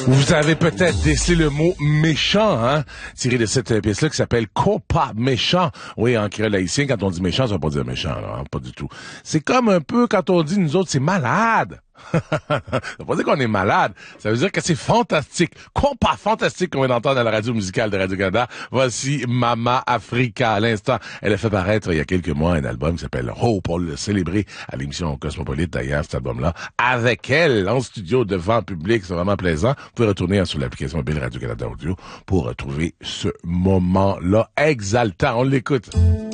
Vous avez peut-être décelé le mot méchant, hein, tiré de cette pièce-là qui s'appelle Compas méchant. Oui, en créole haïtien, quand on dit méchant, ça veut pas dire méchant, là, hein, pas du tout. C'est comme un peu quand on dit nous autres, c'est malade. Ça veut pas dire qu'on est malade. Ça veut dire que c'est fantastique. Compas fantastique qu'on vient d'entendre à la radio musicale de Radio-Canada. Voici Mama Africa. À l'instant, elle a fait paraître il y a quelques mois un album qui s'appelle Hope pour le célébrer à l'émission Cosmopolite d'ailleurs, cet album-là. Avec elle, en studio, devant le public, c'est vraiment plaisant. Vous pouvez retourner sur l'application mobile Radio-Canada Audio pour retrouver ce moment-là exaltant. On l'écoute.